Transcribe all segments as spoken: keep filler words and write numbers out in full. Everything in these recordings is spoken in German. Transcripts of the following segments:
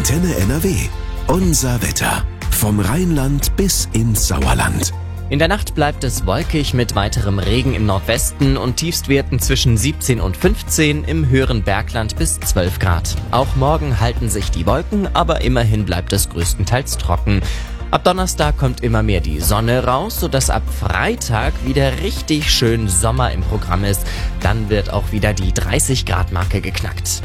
Antenne N R W. Unser Wetter. Vom Rheinland bis ins Sauerland. In der Nacht bleibt es wolkig mit weiterem Regen im Nordwesten und Tiefstwerten zwischen siebzehn und fünfzehn, im höheren Bergland bis zwölf Grad. Auch morgen halten sich die Wolken, aber immerhin bleibt es größtenteils trocken. Ab Donnerstag kommt immer mehr die Sonne raus, sodass ab Freitag wieder richtig schön Sommer im Programm ist. Dann wird auch wieder die dreißig Grad Marke geknackt.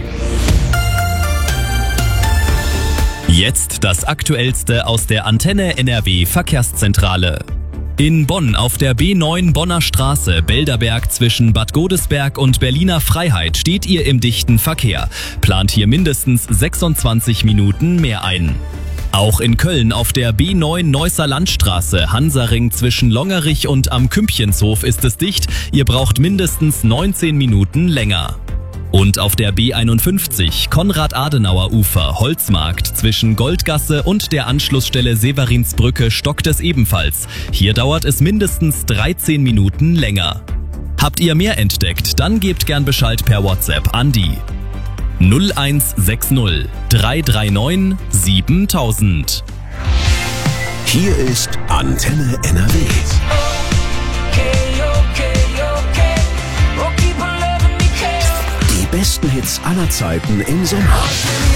Jetzt das Aktuellste aus der Antenne N R W Verkehrszentrale. In Bonn auf der B neun Bonner Straße, Belderberg zwischen Bad Godesberg und Berliner Freiheit steht ihr im dichten Verkehr. Plant hier mindestens sechsundzwanzig Minuten mehr ein. Auch in Köln auf der B neun Neusser Landstraße, Hansaring zwischen Longerich und am Kümpchenshof ist es dicht. Ihr braucht mindestens neunzehn Minuten länger. Und auf der B einundfünfzig Konrad-Adenauer-Ufer, Holzmarkt zwischen Goldgasse und der Anschlussstelle Severinsbrücke stockt es ebenfalls. Hier dauert es mindestens dreizehn Minuten länger. Habt ihr mehr entdeckt? Dann gebt gern Bescheid per WhatsApp an die null eins sechs null drei drei neun siebentausend. Hier ist Antenne N R W. Die besten Hits aller Zeiten im Sommer.